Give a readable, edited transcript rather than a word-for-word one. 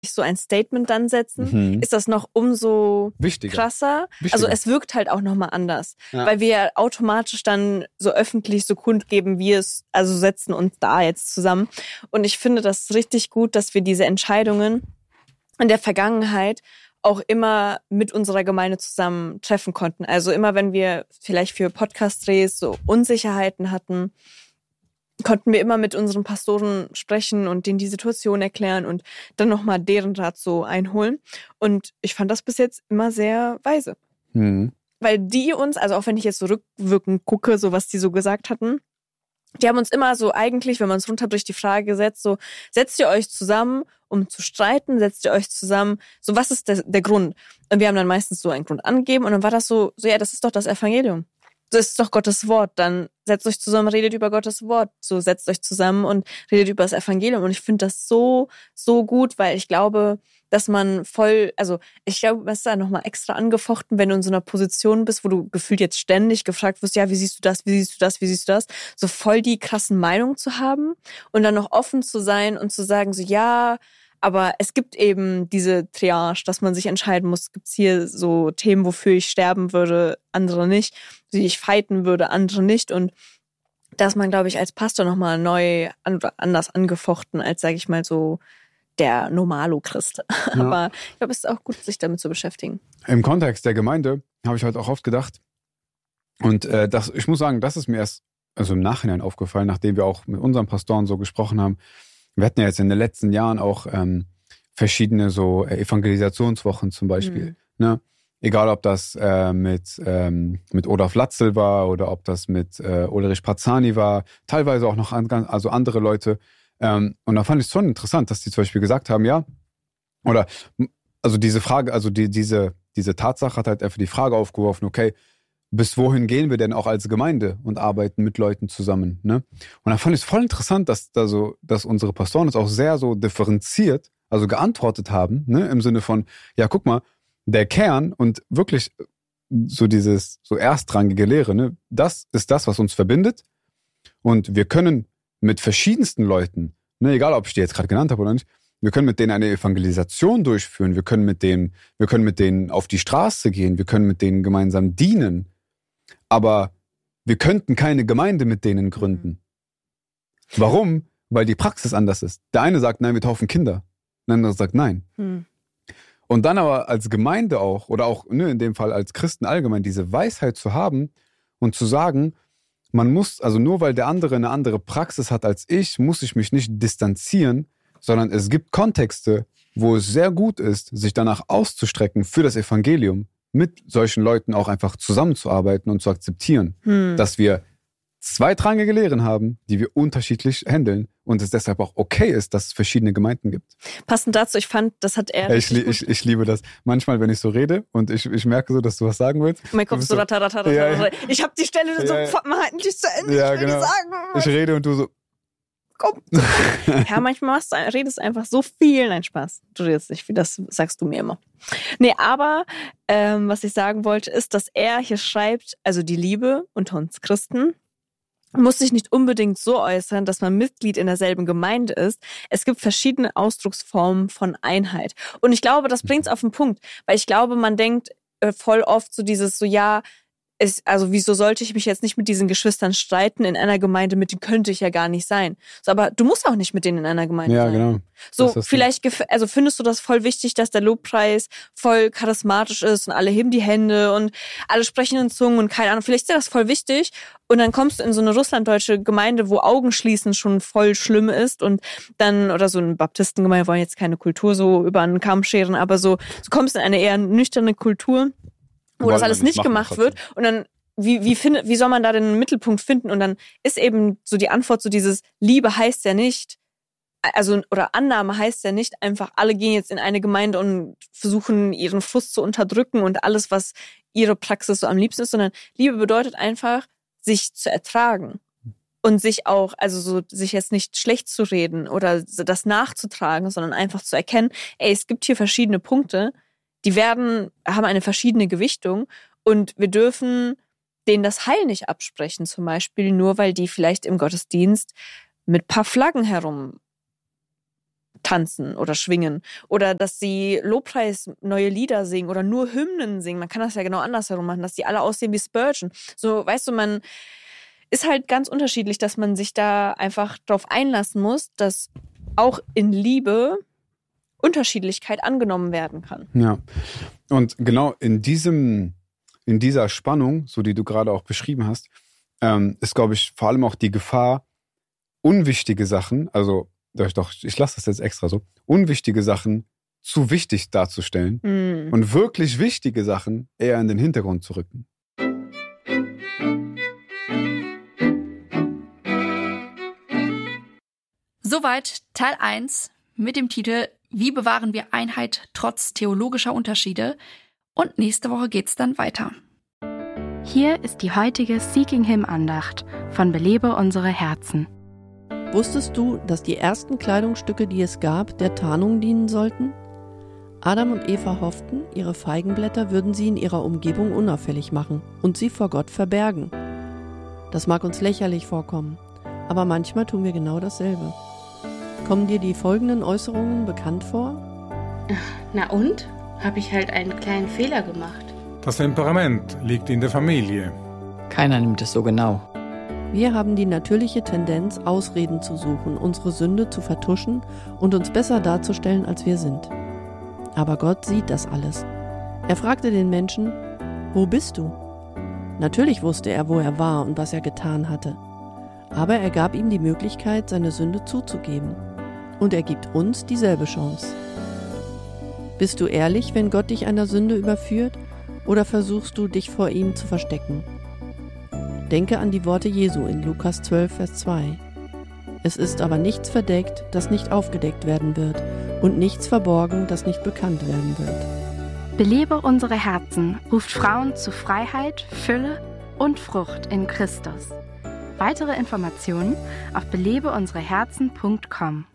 so ein Statement dann setzen, ist das noch umso krasser. Also es wirkt halt auch nochmal anders, weil wir ja automatisch dann so öffentlich so kundgeben, wir es, also setzen uns da jetzt zusammen. Und ich finde das richtig gut, dass wir diese Entscheidungen in der Vergangenheit auch immer mit unserer Gemeinde zusammen treffen konnten. Also immer, wenn wir vielleicht für Podcast-Drehs so Unsicherheiten hatten, konnten wir immer mit unseren Pastoren sprechen und denen die Situation erklären und dann nochmal deren Rat so einholen. Und ich fand das bis jetzt immer sehr weise. Weil die uns, also auch wenn ich jetzt so rückwirkend gucke, so was die so gesagt hatten, die haben uns immer so eigentlich, wenn man es runter durch die Frage gesetzt, so setzt ihr euch zusammen, um zu streiten, setzt ihr euch zusammen, so was ist der Grund? Und wir haben dann meistens so einen Grund angegeben und dann war das so ja, das ist doch das Evangelium. Das ist doch Gottes Wort, dann setzt euch zusammen, redet über Gottes Wort. So setzt euch zusammen und redet über das Evangelium. Und ich finde das so, so gut, weil ich glaube, dass man ich glaube, es ist da nochmal extra angefochten, wenn du in so einer Position bist, wo du gefühlt jetzt ständig gefragt wirst, ja, wie siehst du das, wie siehst du das, wie siehst du das? So voll die krassen Meinungen zu haben und dann noch offen zu sein und zu sagen, so ja, aber es gibt eben diese Triage, dass man sich entscheiden muss, gibt es hier so Themen, wofür ich sterben würde, andere nicht, wie ich fighten würde, andere nicht. Und dass man, glaube ich, als Pastor nochmal neu anders angefochten, als, sage ich mal, so der Normalo-Christ. Ja. Aber ich glaube, es ist auch gut, sich damit zu beschäftigen. Im Kontext der Gemeinde habe ich heute auch oft gedacht, und ich muss sagen, das ist mir erst im Nachhinein aufgefallen, nachdem wir auch mit unseren Pastoren so gesprochen haben. Wir hatten ja jetzt in den letzten Jahren auch verschiedene so Evangelisationswochen zum Beispiel. Ne? Egal, ob das mit Olaf Latzel war oder ob das mit Ulrich Parzani war, teilweise auch noch andere Leute. Und da fand ich es schon interessant, dass die zum Beispiel gesagt haben, ja, oder also diese Frage, also diese Tatsache hat halt einfach die Frage aufgeworfen, okay, bis wohin gehen wir denn auch als Gemeinde und arbeiten mit Leuten zusammen? Ne? Und da fand ich es voll interessant, dass unsere Pastoren es auch sehr so differenziert, also geantwortet haben, ne? Im Sinne von, ja, guck mal, der Kern und wirklich so dieses so erstrangige Lehre, ne? Das ist das, was uns verbindet. Und wir können mit verschiedensten Leuten, ne, egal ob ich die jetzt gerade genannt habe oder nicht, wir können mit denen eine Evangelisation durchführen, wir können mit denen auf die Straße gehen, wir können mit denen gemeinsam dienen. Aber wir könnten keine Gemeinde mit denen gründen. Warum? Weil die Praxis anders ist. Der eine sagt, nein, wir taufen Kinder. Der andere sagt, nein. Und dann aber als Gemeinde auch, oder auch in dem Fall als Christen allgemein, diese Weisheit zu haben und zu sagen, man muss, also nur weil der andere eine andere Praxis hat als ich, muss ich mich nicht distanzieren, sondern es gibt Kontexte, wo es sehr gut ist, sich danach auszustrecken für das Evangelium, mit solchen Leuten auch einfach zusammenzuarbeiten und zu akzeptieren, dass wir zweitrangige Lehren haben, die wir unterschiedlich handeln und es deshalb auch okay ist, dass es verschiedene Gemeinden gibt. Passend dazu, ich fand, das hat er ich liebe das. Manchmal, wenn ich so rede und ich merke so, dass du was sagen willst. Mein Kopf so ratatata. Ja. Ich habe die Stelle so, man halt nicht zu Ende, ja, ich will genau. die sagen. Ich rede und du so, komm. Ja, manchmal redest du einfach so viel. Nein, Spaß. Du redest nicht viel, das sagst du mir immer. Nee, aber was ich sagen wollte, ist, dass er hier schreibt, also die Liebe unter uns Christen muss sich nicht unbedingt so äußern, dass man Mitglied in derselben Gemeinde ist. Es gibt verschiedene Ausdrucksformen von Einheit. Und ich glaube, das bringt es auf den Punkt. Weil ich glaube, man denkt voll oft so dieses so, ja, also wieso sollte ich mich jetzt nicht mit diesen Geschwistern streiten in einer Gemeinde, mit denen könnte ich ja gar nicht sein. So, aber du musst auch nicht mit denen in einer Gemeinde sein. Ja, genau. So, vielleicht findest du das voll wichtig, dass der Lobpreis voll charismatisch ist und alle heben die Hände und alle sprechen in Zungen und keine Ahnung. Vielleicht ist dir das voll wichtig und dann kommst du in so eine russlanddeutsche Gemeinde, wo Augenschließen schon voll schlimm ist und dann, oder so eine Baptistengemeinde, wollen jetzt keine Kultur so über einen Kamm scheren, aber so, du kommst in eine eher nüchterne Kultur, wo das alles nicht gemacht wird und dann wie soll man da den Mittelpunkt finden? Und dann ist eben so die Antwort so dieses Liebe heißt ja nicht, also oder Annahme heißt ja nicht einfach, alle gehen jetzt in eine Gemeinde und versuchen ihren Frust zu unterdrücken und alles, was ihre Praxis so am liebsten ist, sondern Liebe bedeutet einfach, sich zu ertragen und sich auch, also so sich jetzt nicht schlecht zu reden oder das nachzutragen, sondern einfach zu erkennen, es gibt hier verschiedene Punkte, die haben eine verschiedene Gewichtung und wir dürfen denen das Heil nicht absprechen, zum Beispiel nur, weil die vielleicht im Gottesdienst mit ein paar Flaggen herumtanzen tanzen oder schwingen oder dass sie Lobpreis neue Lieder singen oder nur Hymnen singen. Man kann das ja genau andersherum machen, dass die alle aussehen wie Spurgeon. So, weißt du, man ist halt ganz unterschiedlich, dass man sich da einfach drauf einlassen muss, dass auch in Liebe Unterschiedlichkeit angenommen werden kann. Ja, und genau in dieser Spannung, so die du gerade auch beschrieben hast, ist, glaube ich, vor allem auch die Gefahr, unwichtige Sachen, also ich lasse das jetzt extra so, unwichtige Sachen zu wichtig darzustellen und wirklich wichtige Sachen eher in den Hintergrund zu rücken. Soweit Teil 1 mit dem Titel Wie bewahren wir Einheit trotz theologischer Unterschiede? Und nächste Woche geht's dann weiter. Hier ist die heutige Seeking Him Andacht von Belebe unsere Herzen. Wusstest du, dass die ersten Kleidungsstücke, die es gab, der Tarnung dienen sollten? Adam und Eva hofften, ihre Feigenblätter würden sie in ihrer Umgebung unauffällig machen und sie vor Gott verbergen. Das mag uns lächerlich vorkommen, aber manchmal tun wir genau dasselbe. Kommen dir die folgenden Äußerungen bekannt vor? Na und? Habe ich halt einen kleinen Fehler gemacht. Das Temperament liegt in der Familie. Keiner nimmt es so genau. Wir haben die natürliche Tendenz, Ausreden zu suchen, unsere Sünde zu vertuschen und uns besser darzustellen, als wir sind. Aber Gott sieht das alles. Er fragte den Menschen, wo bist du? Natürlich wusste er, wo er war und was er getan hatte. Aber er gab ihm die Möglichkeit, seine Sünde zuzugeben. Und er gibt uns dieselbe Chance. Bist du ehrlich, wenn Gott dich einer Sünde überführt, oder versuchst du, dich vor ihm zu verstecken? Denke an die Worte Jesu in Lukas 12, Vers 2. Es ist aber nichts verdeckt, das nicht aufgedeckt werden wird, und nichts verborgen, das nicht bekannt werden wird. Belebe unsere Herzen ruft Frauen zu Freiheit, Fülle und Frucht in Christus. Weitere Informationen auf belebeunsereherzen.com.